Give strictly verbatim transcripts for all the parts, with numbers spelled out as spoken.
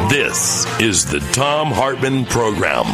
This is the Thom Hartmann Program.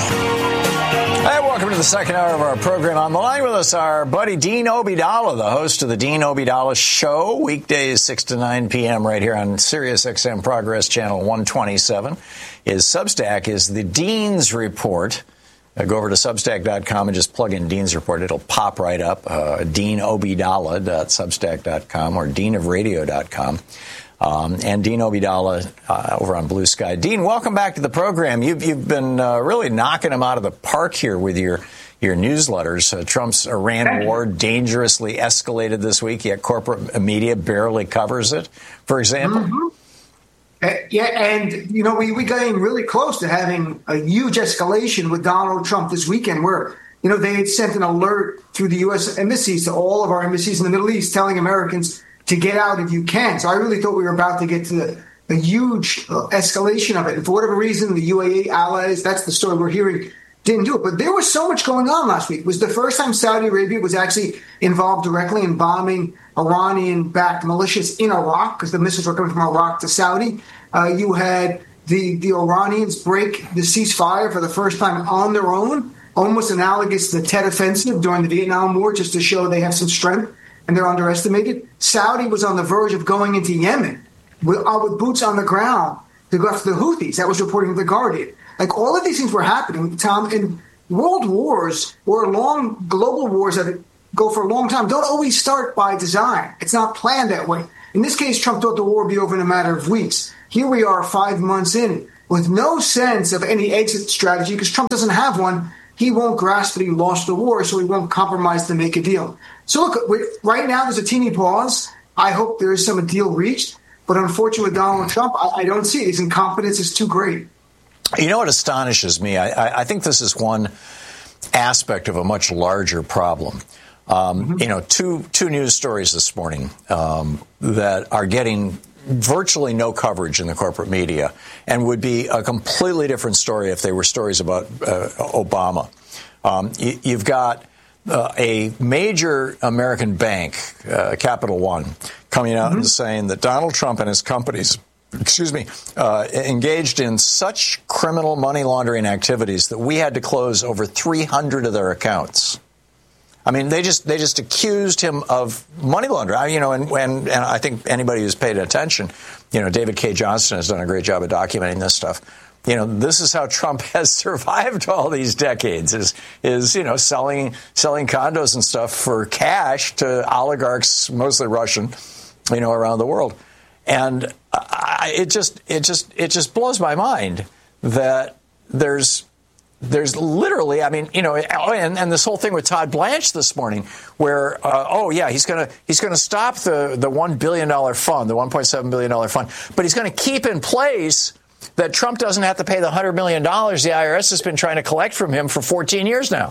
Hey, welcome to the second hour of our program. On the line with us, our buddy Dean Obeidallah, the host of the Dean Obeidallah Show, weekdays six to nine p.m. right here on Sirius X M Progress Channel one twenty-seven. His Substack is the Dean's Report. Uh, go over to Substack dot com and just plug in Dean's Report. It'll pop right up, uh, dean obeidallah dot substack dot com or dean of radio dot com. Um, and Dean Obeidallah uh, over on Blue Sky. Dean, welcome back to the program. You've, you've been uh, really knocking him out of the park here with your your newsletters. Uh, Trump's Iran war dangerously escalated this week, yet corporate media barely covers it, for example. Mm-hmm. Uh, yeah, and, you know, we, we got in really close to having a huge escalation with Donald Trump this weekend where, you know, they had sent an alert through the U S embassies to all of our embassies in the Middle East telling Americans to get out if you can. So I really thought we were about to get to the, a huge uh, escalation of it. And for whatever reason, the U A E allies, that's the story we're hearing, didn't do it. But there was so much going on last week. It was the first time Saudi Arabia was actually involved directly in bombing Iranian-backed militias in Iraq, because the missiles were coming from Iraq to Saudi. Uh, you had the, the Iranians break the ceasefire for the first time on their own, almost analogous to the Tet Offensive during the Vietnam War, just to show they have some strength. And they're underestimated. Saudi was on the verge of going into Yemen with, uh, with boots on the ground to go after the Houthis. That was reporting The Guardian. Like, all of these things were happening, Tom, and world wars or long global wars that go for a long time don't always start by design. It's not planned that way. In this case, Trump thought the war would be over in a matter of weeks. Here we are five months in with no sense of any exit strategy because Trump doesn't have one. He won't grasp that he lost the war, so he won't compromise to make a deal. So look, right now there's a teeny pause. I hope there is some deal reached. But unfortunately with Donald Trump, I, I don't see it. His incompetence is too great. You know what astonishes me? I, I, I think this is one aspect of a much larger problem. Um, mm-hmm. You know, two two news stories this morning um, that are getting virtually no coverage in the corporate media and would be a completely different story if they were stories about uh, Obama. Um, you, you've got uh, a major American bank, uh, Capital One, coming out mm-hmm. and saying that Donald Trump and his companies, excuse me, uh, engaged in such criminal money laundering activities that we had to close over three hundred of their accounts. I mean, they just they just accused him of money laundering. You know, and, and and I think anybody who's paid attention, you know, David K. Johnston has done a great job of documenting this stuff. You know, this is how Trump has survived all these decades: is is you know selling selling condos and stuff for cash to oligarchs, mostly Russian, you know, around the world. And I, it just it just it just blows my mind that there's. There's literally, I mean, you know, and, and this whole thing with Todd Blanche this morning, where, uh, oh, yeah, he's going to he's going to stop the, the one billion dollars fund, the one point seven billion dollars fund, but he's going to keep in place that Trump doesn't have to pay the one hundred million dollars the I R S has been trying to collect from him for fourteen years now.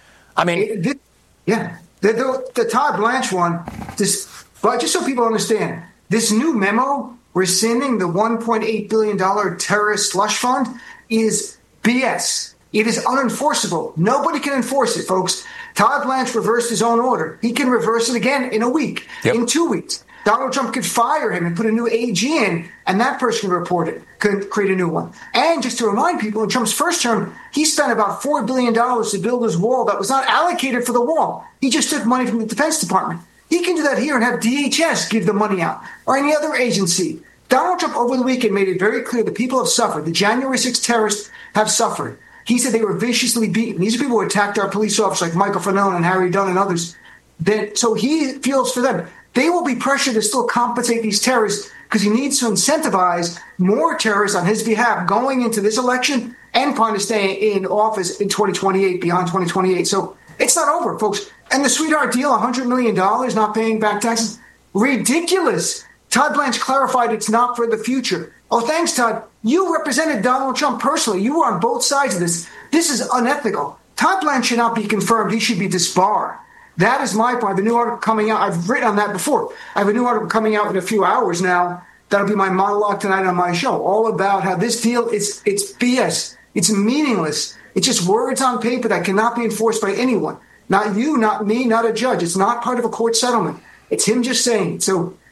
I mean, it, yeah, the, the, the Todd Blanche one, this, but just so people understand, this new memo rescinding the one point eight billion dollars terrorist slush fund is B S. It is unenforceable. Nobody can enforce it, folks. Todd Blanche reversed his own order. He can reverse it again in a week, yep. in two weeks. Donald Trump could fire him and put a new A G in, and that person can report it, could create a new one. And just to remind people, in Trump's first term, he spent about four billion dollars to build his wall that was not allocated for the wall. He just took money from the Defense Department. He can do that here and have D H S give the money out, or any other agency. Donald Trump over the weekend made it very clear that people have suffered. The January sixth terrorists have suffered. He said they were viciously beaten. These are people who attacked our police officers like Michael Fanone and Harry Dunn and others. Then, so he feels for them. They will be pressured to still compensate these terrorists because he needs to incentivize more terrorists on his behalf going into this election and trying to stay in office in twenty twenty-eight, beyond twenty twenty-eight. So it's not over, folks. And the sweetheart deal, one hundred million dollars not paying back taxes, ridiculous. Todd Blanche clarified it's not for the future. Oh, thanks, Todd. You represented Donald Trump personally. You were on both sides of this. This is unethical. Todd Blanche should not be confirmed. He should be disbarred. That is my point. I have a new article coming out. I've written on that before. I have a new article coming out in a few hours now. That'll be my monologue tonight on my show, all about how this deal, it's, it's B S. It's meaningless. It's just words on paper that cannot be enforced by anyone. Not you, not me, not a judge. It's not part of a court settlement. It's him just saying. So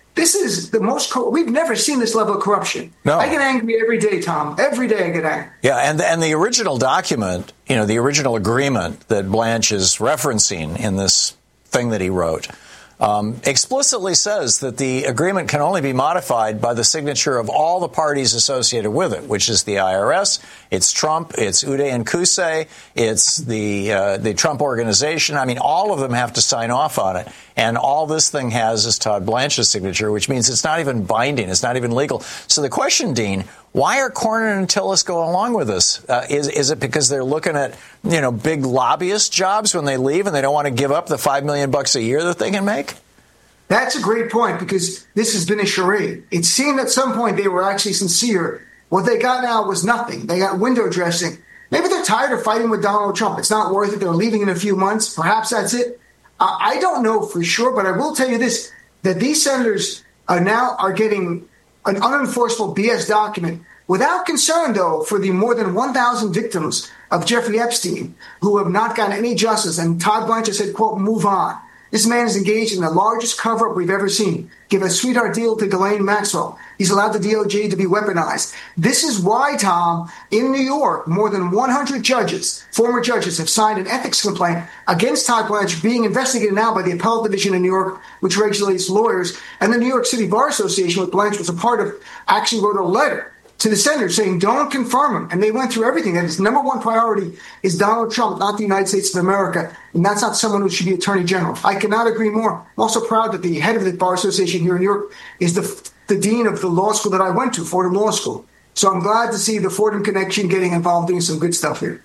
This is the most, we've never seen this level of corruption. No. I get angry every day, Tom. Every day I get angry. Yeah, and, and the original document, you know, the original agreement that Blanche is referencing in this thing that he wrote, um, explicitly says that the agreement can only be modified by the signature of all the parties associated with it, which is the I R S, it's Trump, it's Uday and Qusay, it's the uh, the Trump Organization. I mean, all of them have to sign off on it. And all this thing has is Todd Blanche's signature, which means it's not even binding. It's not even legal. So the question, Dean, why are Cornyn and Tillis going along with this? Uh, is is it because they're looking at, you know, big lobbyist jobs when they leave and they don't want to give up the five million bucks a year that they can make? That's a great point, because this has been a charade. It seemed at some point they were actually sincere. What they got now was nothing. They got window dressing. Maybe they're tired of fighting with Donald Trump. It's not worth it. They're leaving in a few months. Perhaps that's it. Uh, I don't know for sure, but I will tell you this, that these senators are now are getting an unenforceable B S document without concern, though, for the more than one thousand victims of Jeffrey Epstein who have not gotten any justice. And Todd Blanche said, quote, move on. This man is engaged in the largest cover-up we've ever seen. Give a sweetheart deal to Ghislaine Maxwell. He's allowed the D O J to be weaponized. This is why, Tom, in New York, more than one hundred judges, former judges, have signed an ethics complaint against Todd Blanche, being investigated now by the Appellate Division in New York, which regulates lawyers. And the New York City Bar Association, which Blanche was a part of, actually wrote a letter to the senators saying, don't confirm him. And they went through everything. And his number one priority is Donald Trump, not the United States of America. And that's not someone who should be attorney general. I cannot agree more. I'm also proud that the head of the Bar Association here in New York is the, the dean of the law school that I went to, Fordham Law School. So I'm glad to see the Fordham connection getting involved doing some good stuff here.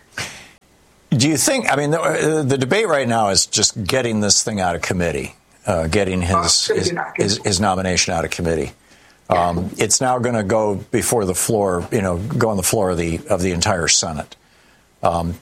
Do you think, I mean, the, the debate right now is just getting this thing out of committee, uh, getting his, uh, his, his, his nomination out of committee. Um, it's now going to go before the floor, you know, go on the floor of the of the entire Senate. Um,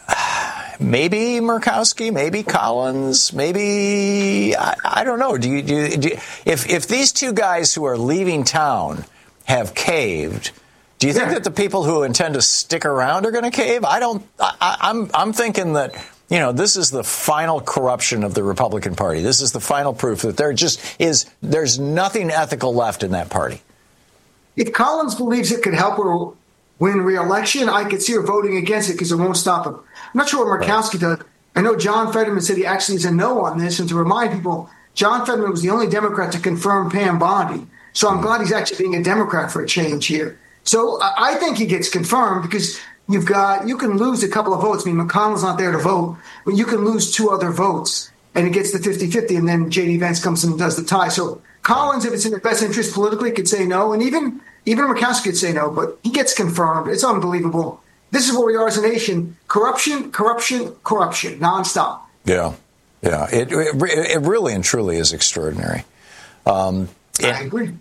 maybe Murkowski, maybe Collins, maybe I, I don't know. Do you, do, you, do you, if if these two guys who are leaving town have caved, do you think yeah. that the people who intend to stick around are going to cave? I don't. I, I'm I'm thinking that. You know, this is the final corruption of the Republican Party. This is the final proof that there just is, there's nothing ethical left in that party. If Collins believes it could help her win re-election, I could see her voting against it because it won't stop him. I'm not sure what Murkowski right. does. I know John Fetterman said he actually is a no on this. And to remind people, John Fetterman was the only Democrat to confirm Pam Bondi. So I'm glad he's actually being a Democrat for a change here. So I think he gets confirmed because You've got, you can lose a couple of votes. I mean, McConnell's not there to vote, but you can lose two other votes and it gets to fifty-fifty, and then J D Vance comes in and does the tie. So Collins, if it's in the best interest politically, could say no. And even, even Murkowski could say no, but he gets confirmed. It's unbelievable. This is where we are as a nation. Corruption, corruption, corruption, nonstop. Yeah. Yeah. It, it, it really and truly is extraordinary. Um, I agree.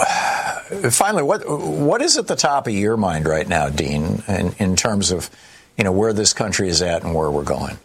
Finally, what what is at the top of your mind right now, Dean, in, in terms of, you know, where this country is at and where we're going?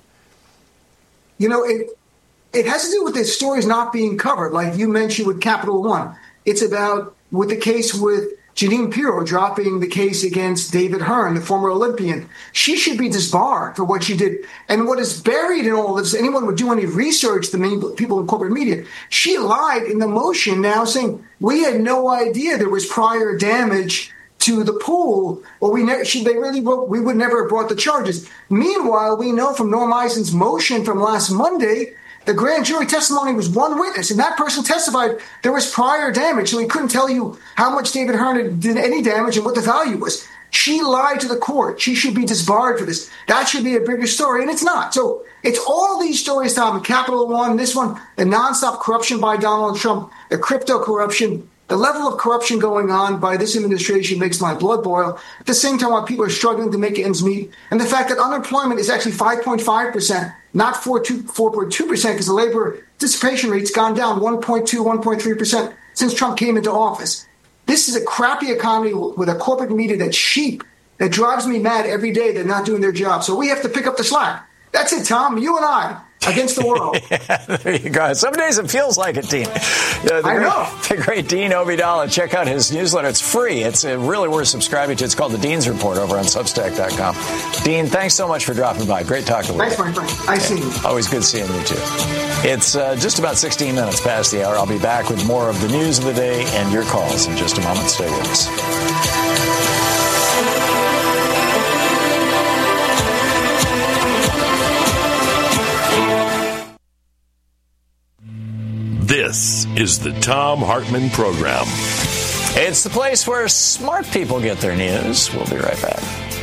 You know, it it has to do with the stories not being covered, like you mentioned with Capital One. It's about with the case with Jeanine Pirro dropping the case against David Hearn, the former Olympian. She should be disbarred for what she did. And what is buried in all this, anyone would do any research, the many people in corporate media, she lied in the motion now saying, we had no idea there was prior damage to the pool, or we never, she, they really wrote, we would never have brought the charges. Meanwhile, we know from Norm Eisen's motion from last Monday, the grand jury testimony was one witness, and that person testified there was prior damage, so he couldn't tell you how much David Hearn did any damage and what the value was. She lied to the court. She should be disbarred for this. That should be a bigger story, and it's not. So it's all these stories, Tom, Capital One, this one, the nonstop corruption by Donald Trump, the crypto corruption, the level of corruption going on by this administration makes my blood boil. At the same time, while people are struggling to make ends meet, and the fact that unemployment is actually five point five percent, not four point two percent, because the labor participation rate's gone down one point two, one point three percent since Trump came into office. This is a crappy economy with a corporate media that's cheap, that drives me mad every day. They're not doing their job. So we have to pick up the slack. That's it, Tom. You and I against the world. Yeah, there you go. Some days it feels like it, Dean. Uh, the I great, know. The great Dean Obeidallah. Check out his newsletter. It's free. It's uh, really worth subscribing to. It's called The Dean's Report over on Substack dot com. Dean, thanks so much for dropping by. Great talking with Thanks, you. my friend. Nice seeing you. Always good seeing you, too. It's uh, just about sixteen minutes past the hour. I'll be back with more of the news of the day and your calls in just a moment. Stay with us. This is the Thom Hartmann Program. It's the place where smart people get their news. We'll be right back.